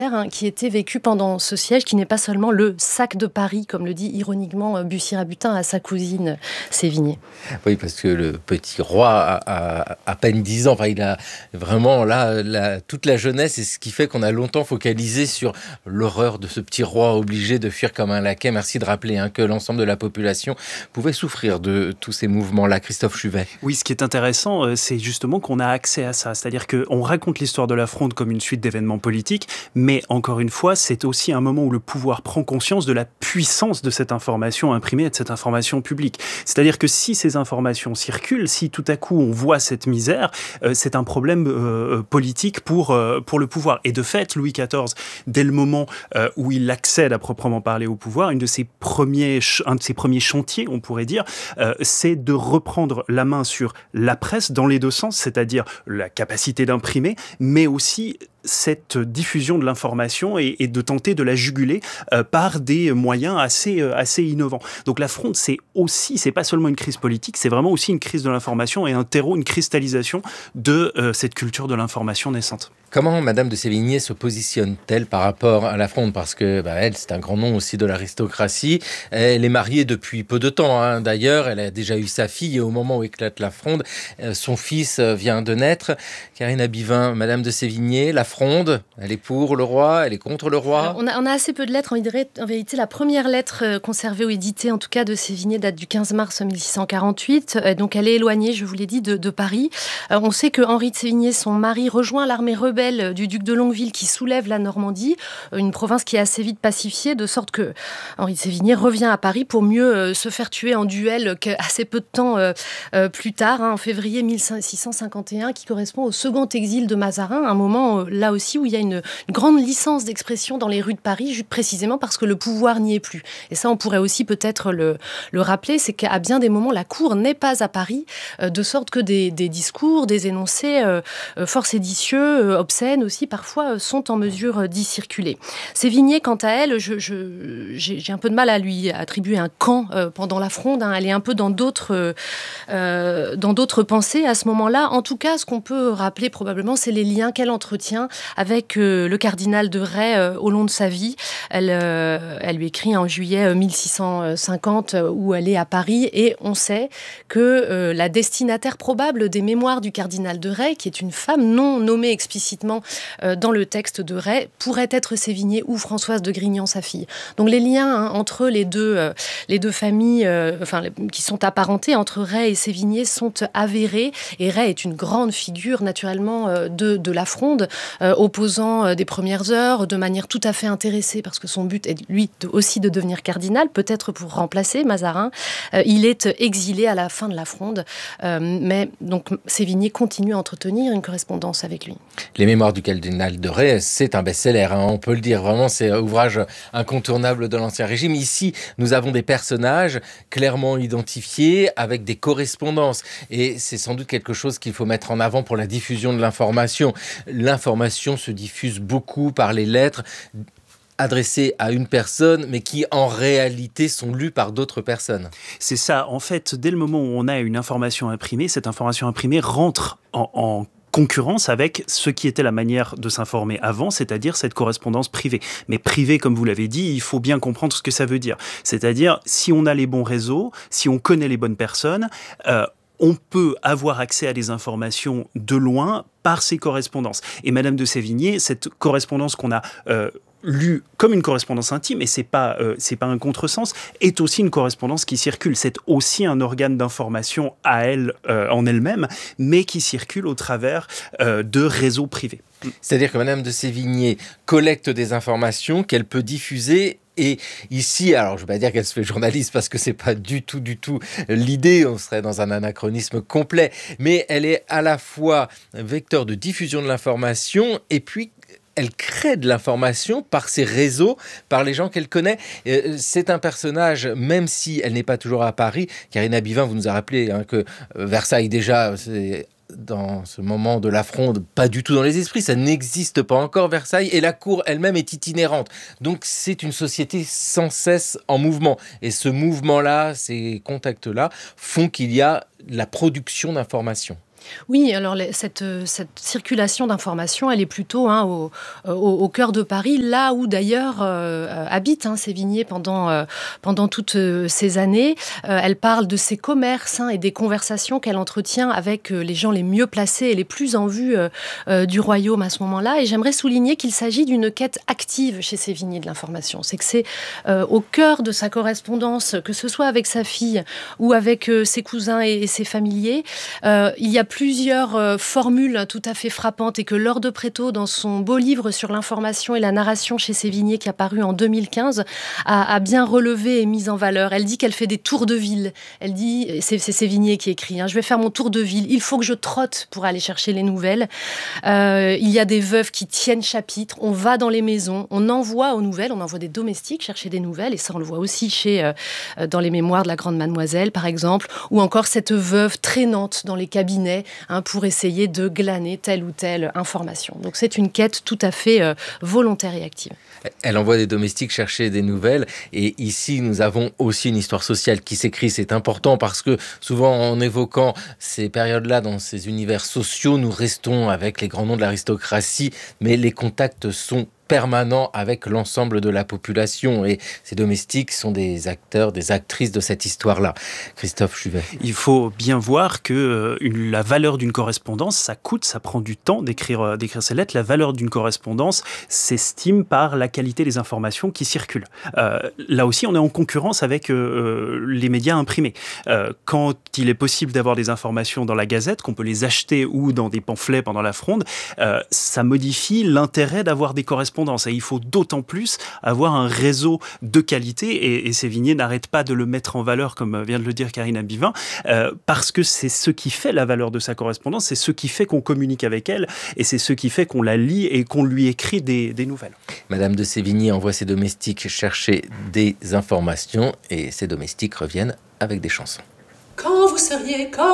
qui était vécu pendant ce siège, qui n'est pas seulement le sac de Paris, comme le dit ironiquement Bussy-Rabutin à sa cousine Sévigné. Oui, parce que le petit roi a à peine 10 ans. Enfin, il a vraiment toute la jeunesse, et ce qui fait qu'on a longtemps focalisé sur l'horreur de ce petit roi obligé de fuir comme un laquais. Merci de rappeler que l'ensemble de la population pouvait souffrir de tous ces mouvements-là. Christophe Chuvet. Oui, ce qui est intéressant, c'est justement qu'on a accès à ça. C'est-à-dire qu'on raconte l'histoire de la Fronde comme une suite d'événements politiques, mais encore une fois, c'est aussi un moment où le pouvoir prend conscience de la puissance de cette information imprimée et de cette information publique. C'est-à-dire que si ces informations circulent, si tout à coup on voit cette misère, c'est un problème politique pour le pouvoir. Et de fait, Louis XIV, dès le moment où il accède à proprement parler au pouvoir, un de ses premiers chantiers, on pourrait dire, c'est de reprendre la main sur la presse dans les deux sens, c'est-à-dire la capacité d'imprimer, mais aussi cette diffusion de l'information et de tenter de la juguler par des moyens assez innovants. Donc la Fronde, c'est pas seulement une crise politique, c'est vraiment aussi une crise de l'information et un terreau, une cristallisation de cette culture de l'information naissante. Comment Madame de Sévigné se positionne-t-elle par rapport à la Fronde ? Parce que elle, c'est un grand nom aussi de l'aristocratie. Elle est mariée depuis peu de temps. D'ailleurs, elle a déjà eu sa fille, et au moment où éclate la Fronde, son fils vient de naître. Karine Abivin, Madame de Sévigné, la Fronde, elle est pour le roi, elle est contre le roi ? Alors, on a assez peu de lettres. En vérité, la première lettre conservée ou éditée, en tout cas de Sévigné, date du 15 mars 1648. Donc elle est éloignée, je vous l'ai dit, de Paris. On sait que Henri de Sévigné, son mari, rejoint l'armée rebelle du duc de Longueville qui soulève la Normandie, une province qui est assez vite pacifiée, de sorte que Henri de Sévigné revient à Paris pour mieux se faire tuer en duel assez peu de temps plus tard, en février 1651, qui correspond au second exil de Mazarin, un moment là aussi où il y a une grande licence d'expression dans les rues de Paris, précisément parce que le pouvoir n'y est plus. Et ça, on pourrait aussi peut-être le rappeler, c'est qu'à bien des moments, la cour n'est pas à Paris, de sorte que des discours, des énoncés fort séditieux, obscènes aussi, parfois, sont en mesure d'y circuler. Sévigné, quant à elle, j'ai un peu de mal à lui attribuer un camp pendant la Fronde. Elle est un peu dans d'autres pensées à ce moment-là. En tout cas, ce qu'on peut rappeler probablement, c'est les liens qu'elle entretient avec le cardinal de Rais au long de sa vie. Elle lui écrit en juillet 1650 où elle est à Paris, et on sait que la destinataire probable des mémoires du cardinal de Rais, qui est une femme non nommée explicitement dans le texte de Rais, pourrait être Sévigné ou Françoise de Grignan, sa fille. Donc les liens entre les deux familles qui sont apparentées entre Rais et Sévigné sont avérés, et Rais est une grande figure naturellement de la Fronde, opposant des premières heures de manière tout à fait intéressée, parce que son but est lui aussi de devenir cardinal, peut-être pour remplacer Mazarin. Il est exilé à la fin de la Fronde, mais donc Sévigné continue à entretenir une correspondance avec lui. Les mémoires du cardinal de Rais, c'est un best-seller, on peut le dire. Vraiment, c'est un ouvrage incontournable de l'Ancien Régime. Ici, nous avons des personnages clairement identifiés avec des correspondances. Et c'est sans doute quelque chose qu'il faut mettre en avant pour la diffusion de l'information. L'information se diffuse beaucoup par les lettres adressées à une personne, mais qui en réalité sont lues par d'autres personnes. C'est ça. En fait, dès le moment où on a une information imprimée, cette information imprimée rentre en concurrence avec ce qui était la manière de s'informer avant, c'est-à-dire cette correspondance privée. Mais privée, comme vous l'avez dit, il faut bien comprendre ce que ça veut dire. C'est-à-dire, si on a les bons réseaux, si on connaît les bonnes personnes, on peut avoir accès à des informations de loin par ces correspondances. Et Madame de Sévigné, cette correspondance qu'on a lue comme une correspondance intime, et c'est pas un contresens, est aussi une correspondance qui circule. C'est aussi un organe d'information à elle, en elle-même, mais qui circule au travers de réseaux privés. C'est-à-dire que Madame de Sévigné collecte des informations qu'elle peut diffuser. Et ici, alors je ne vais pas dire qu'elle se fait journaliste, parce que c'est pas du tout l'idée, on serait dans un anachronisme complet, mais elle est à la fois vecteur de diffusion de l'information, et puis elle crée de l'information par ses réseaux, par les gens qu'elle connaît. C'est un personnage, même si elle n'est pas toujours à Paris. Karine Abivin, vous nous a rappelé que Versailles déjà, c'est dans ce moment de la Fronde, pas du tout dans les esprits, ça n'existe pas encore Versailles, et la cour elle-même est itinérante. Donc c'est une société sans cesse en mouvement, et ce mouvement-là, ces contacts-là font qu'il y a la production d'informations. Oui, alors cette circulation d'informations, elle est plutôt au cœur de Paris, là où d'ailleurs habitent Sévigné pendant toutes ces années. Elle parle de ses commerces et des conversations qu'elle entretient avec les gens les mieux placés et les plus en vue du royaume à ce moment-là. Et j'aimerais souligner qu'il s'agit d'une quête active chez Sévigné de l'information. C'est que c'est au cœur de sa correspondance, que ce soit avec sa fille ou avec ses cousins et ses familiers. Il y a plusieurs formules tout à fait frappantes et que Laure de Préto, dans son beau livre sur l'information et la narration chez Sévigné, qui a paru en 2015, a bien relevé et mis en valeur. Elle dit qu'elle fait des tours de ville. Elle dit, c'est Sévigné qui écrit, je vais faire mon tour de ville. Il faut que je trotte pour aller chercher les nouvelles. Il y a des veuves qui tiennent chapitre. On va dans les maisons, on envoie aux nouvelles, on envoie des domestiques chercher des nouvelles. Et ça, on le voit aussi dans les mémoires de la Grande Mademoiselle, par exemple, ou encore cette veuve traînante dans les cabinets pour essayer de glaner telle ou telle information. Donc c'est une quête tout à fait volontaire et active. Elle envoie des domestiques chercher des nouvelles et ici nous avons aussi une histoire sociale qui s'écrit. C'est important parce que souvent en évoquant ces périodes-là dans ces univers sociaux, nous restons avec les grands noms de l'aristocratie, mais les contacts sont permanent avec l'ensemble de la population et ces domestiques sont des acteurs, des actrices de cette histoire-là. Christophe Chuvet. Il faut bien voir que la valeur d'une correspondance, ça coûte, ça prend du temps d'écrire ces lettres. La valeur d'une correspondance s'estime par la qualité des informations qui circulent. Là aussi, on est en concurrence avec les médias imprimés. Quand il est possible d'avoir des informations dans la Gazette, qu'on peut les acheter ou dans des pamphlets pendant la Fronde, ça modifie l'intérêt d'avoir des correspondances. Et il faut d'autant plus avoir un réseau de qualité, et Sévigné n'arrête pas de le mettre en valeur, comme vient de le dire Karine Abivin, parce que c'est ce qui fait la valeur de sa correspondance, c'est ce qui fait qu'on communique avec elle, et c'est ce qui fait qu'on la lit et qu'on lui écrit des nouvelles. Madame de Sévigné envoie ses domestiques chercher des informations, et ses domestiques reviennent avec des chansons. Quand vous seriez